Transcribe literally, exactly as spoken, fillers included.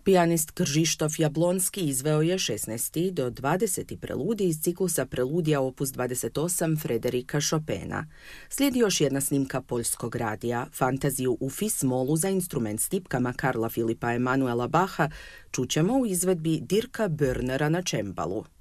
Pijanist Krzysztof Jablonski izveo je šesnaesti do dvadeseti preludij iz ciklusa preludija opus dvadeset osam Frederika Chopina. Slijedi još jedna snimka poljskog radija, fantaziju u fis-molu za instrument s tipkama Karla Filipa Emanuela Bacha čućemo u izvedbi Dirka Börnera na čembalu.